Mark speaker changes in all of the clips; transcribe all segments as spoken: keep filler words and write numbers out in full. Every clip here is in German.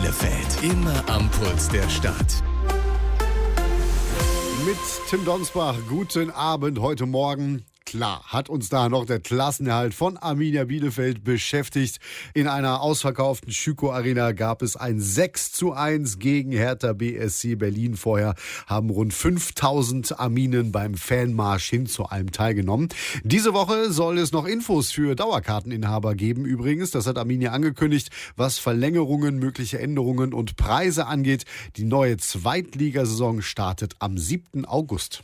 Speaker 1: Bielefeld. Immer am Puls der Stadt.
Speaker 2: Mit Tim Donsbach, guten Abend heute Morgen. Klar, hat uns da noch der Klassenerhalt von Arminia Bielefeld beschäftigt. In einer ausverkauften Schüko Arena gab es ein sechs zu eins gegen Hertha B S C Berlin. Vorher haben rund fünftausend Arminen beim Fanmarsch hin zu allem teilgenommen. Diese Woche soll es noch Infos für Dauerkarteninhaber geben übrigens. Das hat Arminia angekündigt, was Verlängerungen, mögliche Änderungen und Preise angeht. Die neue Zweitligasaison startet am siebten August.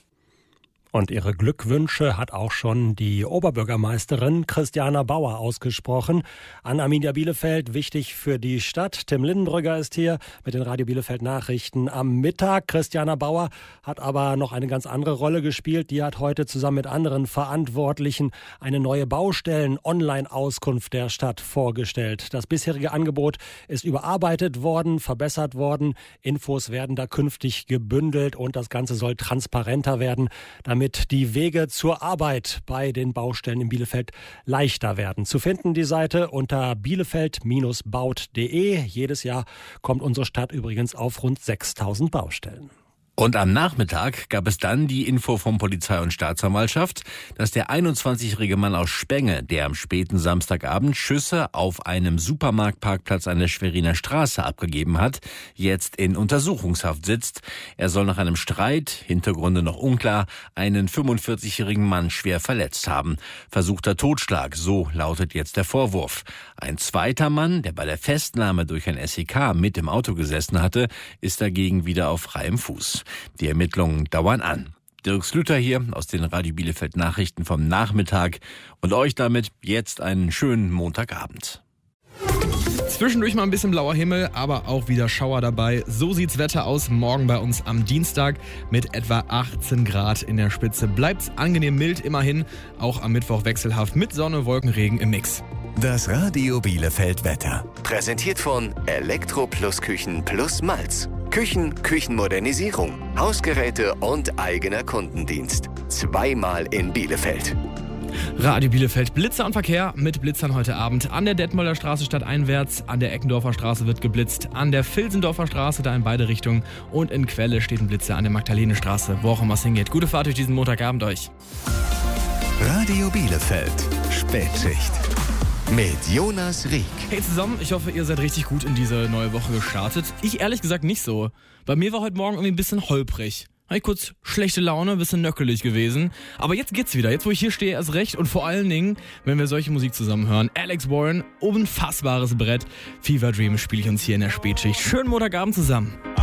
Speaker 3: Und ihre Glückwünsche hat auch schon die Oberbürgermeisterin Christiana Bauer ausgesprochen. An Arminia Bielefeld, wichtig für die Stadt. Tim Lindenbrügger ist hier mit den Radio Bielefeld Nachrichten am Mittag. Christiana Bauer hat aber noch eine ganz andere Rolle gespielt. Die hat heute zusammen mit anderen Verantwortlichen eine neue Baustellen-Online-Auskunft der Stadt vorgestellt. Das bisherige Angebot ist überarbeitet worden, verbessert worden. Infos werden da künftig gebündelt und das Ganze soll transparenter werden, damit die Wege zur Arbeit bei den Baustellen in Bielefeld leichter werden. Zu finden die Seite unter bielefeld baut punkt de. Jedes Jahr kommt unsere Stadt übrigens auf rund sechstausend Baustellen.
Speaker 4: Und am Nachmittag gab es dann die Info von Polizei und Staatsanwaltschaft, dass der einundzwanzigjährige Mann aus Spenge, der am späten Samstagabend Schüsse auf einem Supermarktparkplatz an der Schweriner Straße abgegeben hat, jetzt in Untersuchungshaft sitzt. Er soll nach einem Streit, Hintergründe noch unklar, einen fünfundvierzigjährigen Mann schwer verletzt haben. Versuchter Totschlag, so lautet jetzt der Vorwurf. Ein zweiter Mann, der bei der Festnahme durch ein S E K mit im Auto gesessen hatte, ist dagegen wieder auf freiem Fuß. Die Ermittlungen dauern an. Dirk Slüter hier aus den Radio Bielefeld Nachrichten vom Nachmittag und euch damit jetzt einen schönen Montagabend.
Speaker 5: Zwischendurch mal ein bisschen blauer Himmel, aber auch wieder Schauer dabei. So sieht's Wetter aus morgen bei uns am Dienstag mit etwa achtzehn Grad in der Spitze. Bleibt's angenehm mild immerhin, auch am Mittwoch wechselhaft mit Sonne, Wolkenregen im Mix.
Speaker 1: Das Radio Bielefeld Wetter. Präsentiert von Elektro Plus Küchen Plus Malz. Küchen, Küchenmodernisierung, Hausgeräte und eigener Kundendienst. Zweimal in Bielefeld.
Speaker 5: Radio Bielefeld, Blitzer und Verkehr mit Blitzern heute Abend. An der Detmolder Straße stadteinwärts, an der Eckendorfer Straße wird geblitzt, an der Vilsendorfer Straße da in beide Richtungen und in Quelle steht ein Blitzer an der Magdalenenstraße, wo auch immer es hingeht. Gute Fahrt durch diesen Montagabend euch.
Speaker 1: Radio Bielefeld, Spätschicht. Mit Jonas Rieck.
Speaker 5: Hey zusammen, ich hoffe, ihr seid richtig gut in diese neue Woche gestartet. Ich ehrlich gesagt nicht so. Bei mir war heute Morgen irgendwie ein bisschen holprig. Habe ich kurz schlechte Laune, ein bisschen nöckelig gewesen. Aber jetzt geht's wieder. Jetzt, wo ich hier stehe, erst recht. Und vor allen Dingen, wenn wir solche Musik zusammen hören. Alex Warren, unfassbares Brett. Fever Dream spiele ich uns hier in der Spätschicht. Schönen Montagabend zusammen.